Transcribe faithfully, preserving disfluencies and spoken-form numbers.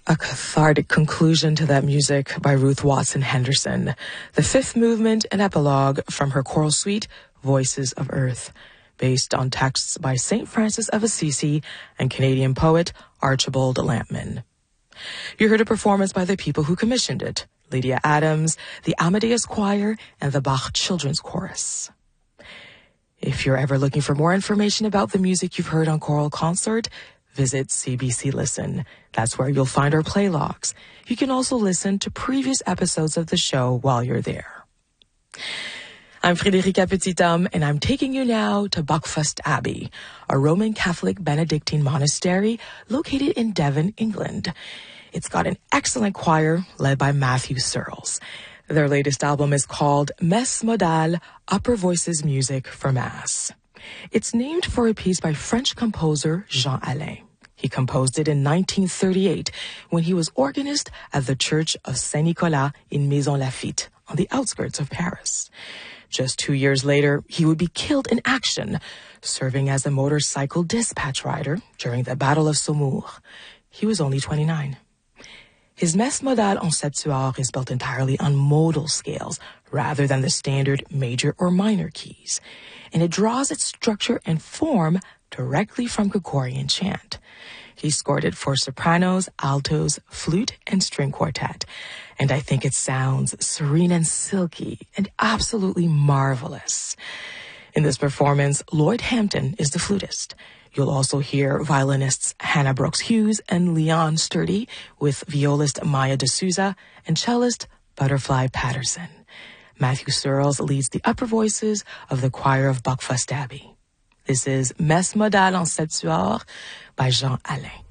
A cathartic conclusion to that music by Ruth Watson Henderson, the fifth movement and epilogue from her choral suite, Voices of Earth, based on texts by Saint Francis of Assisi and Canadian poet Archibald Lampman. You heard a performance by the people who commissioned it, Lydia Adams, the Amadeus Choir, and the Bach Children's Chorus. If you're ever looking for more information about the music you've heard on Choral Concert, visit C B C Listen. That's where you'll find our play logs. You can also listen to previous episodes of the show while you're there. I'm Friederike Petithomme, and I'm taking you now to Buckfast Abbey, a Roman Catholic Benedictine monastery located in Devon, England. It's got an excellent choir led by Matthew Searles. Their latest album is called Messe Modale, Upper Voices Music for Mass. It's named for a piece by French composer Jean Alain. He composed it in nineteen thirty-eight when he was organist at the Church of Saint-Nicolas in Maison Lafitte on the outskirts of Paris. Just two years later, he would be killed in action, serving as a motorcycle dispatch rider during the Battle of Saumur. He was only twenty-nine. His Messe Modale en septuor is built entirely on modal scales rather than the standard major or minor keys, and it draws its structure and form directly from Gregorian chant. He scored it for sopranos, altos, flute, and string quartet, and I think it sounds serene and silky and absolutely marvelous. In this performance, Lloyd Hampton is the flutist. You'll also hear violinists Hannah Brooks-Hughes and Leon Sturdy with violist Maya D'Souza and cellist Butterfly Patterson. Matthew Searles leads the upper voices of the choir of Buckfast Abbey. This is Messe Modale en septuor by Jean Alain.